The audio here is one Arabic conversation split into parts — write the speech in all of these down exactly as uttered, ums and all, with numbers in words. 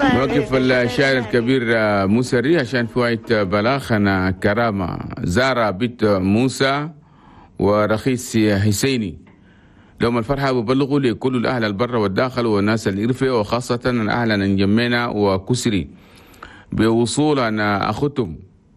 موقف الشاعر الكبير موسى الري عشان فوائد بلاخنا كرامة زارة بيت موسى ورخيص حسيني. دوم الفرحة ببلغوا لكل الأهل البر والداخل والناس الإرفة وخاصة الأهل نجمينا وكسري بوصول أنا أختم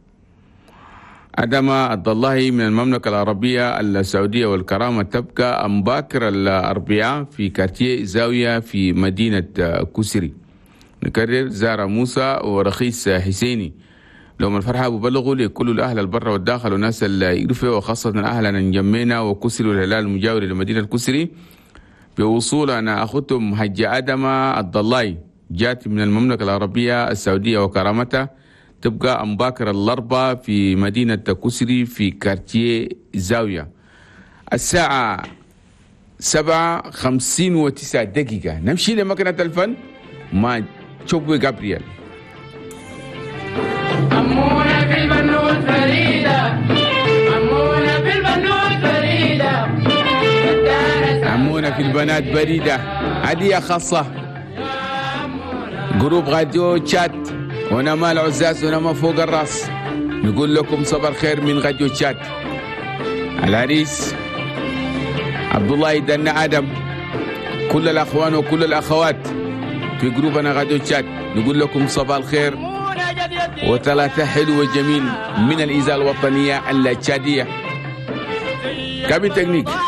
أدم عبد الله من المملكة العربية السعودية والكرامة تبقى مباكر الأربعاء في كارتيه زاوية في مدينة كسري. نكرر زار موسى ورخيص حسيني. لهم الفرحة ببلغوا لكل الأهل البر والداخل والناس الإرفة وخاصة أهلنا نجمينا وكسري والهلال المجاور لمدينة كسري بوصول أنا أختم حج أدم عبد الله جات من المملكة العربية السعودية وكرامتها تبقى مباكر الأربعاء في مدينة كسري في كارتيه زاوية الساعة سبعة خمسين وتسعة دقيقة. نمشي لمكنة الفن مع تشوبوي جابرييل. أمونا في البنوت فريدة، أمونا في البنوت فريدة، أمونا في البنات بريدة. هدية خاصة جروب راديو تشات ونما العزاز ونما فوق الراس. نقول لكم صباح الخير من راديو تشات. العريس عبد الله دنا آدم، كل الأخوان وكل الأخوات في جروبنا راديو تشات نقول لكم صباح الخير وثلاثة حلو وجميل من الإذاعة الوطنية التشادية. كابين تكنيك